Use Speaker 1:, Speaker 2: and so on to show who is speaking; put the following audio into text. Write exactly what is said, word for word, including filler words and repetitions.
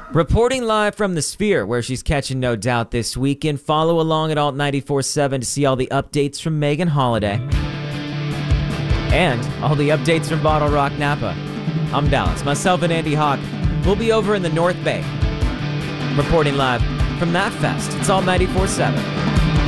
Speaker 1: Reporting live from the Sphere, where she's catching No Doubt this weekend. Follow along at Alt ninety-four point seven to see all the updates from Megan Holiday. And all the updates from Bottle Rock Napa. I'm Dallas. Myself and Andy Hawk will be over in the North Bay, reporting live from that fest. It's Alt ninety-four point seven.